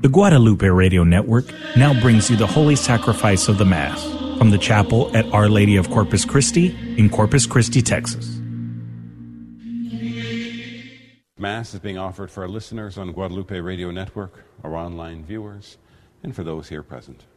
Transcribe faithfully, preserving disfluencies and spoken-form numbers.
The Guadalupe Radio Network now brings you the Holy Sacrifice of the Mass from the chapel at Our Lady of Corpus Christi in Corpus Christi, Texas. Mass is being offered for our listeners on Guadalupe Radio Network, our online viewers, and for those here present.